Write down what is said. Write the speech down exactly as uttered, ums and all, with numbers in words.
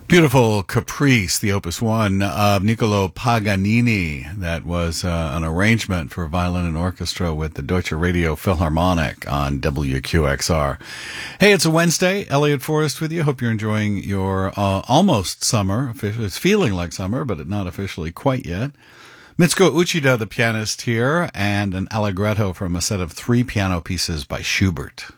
Beautiful Caprice, the Opus One of Niccolo Paganini. That was uh, an arrangement for violin and orchestra with the Deutsche Radio Philharmonic on W Q X R. Hey, it's a Wednesday. Elliot Forrest with you. Hope you're enjoying your uh, almost summer. It's feeling like summer, but not officially quite yet. Mitsuko Uchida, the pianist here, and an allegretto from a set of three piano pieces by Schubert.